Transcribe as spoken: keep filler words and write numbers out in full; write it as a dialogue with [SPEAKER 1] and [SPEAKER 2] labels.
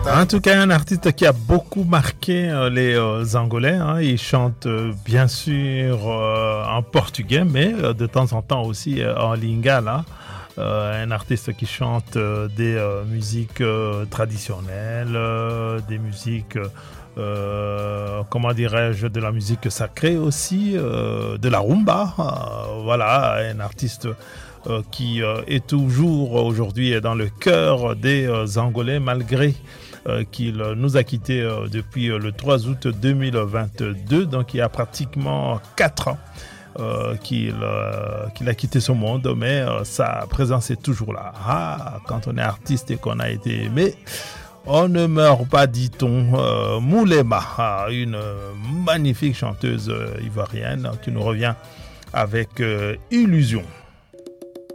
[SPEAKER 1] En tout cas, un artiste qui a beaucoup marqué euh, les euh, Angolais. Hein. Il chante euh, bien sûr euh, en portugais, mais euh, de temps en temps aussi euh, en lingala. Euh, un artiste qui chante euh, des euh, musiques euh, traditionnelles, euh, des musiques, euh, comment dirais-je, de la musique sacrée aussi, euh, de la rumba. Euh, voilà, un artiste euh, qui euh, est toujours aujourd'hui dans le cœur des euh, Angolais, malgré euh, qu'il nous a quittés euh, depuis le trois août deux mille vingt-deux, donc il y a pratiquement quatre ans. Euh, qu'il, euh, qu'il a quitté ce monde, mais euh, sa présence est toujours là. Ah, quand on est artiste et qu'on a été aimé, on ne meurt pas, dit-on. Euh, Moulema, ah, une magnifique chanteuse euh, ivoirienne qui nous revient avec euh, Illusion.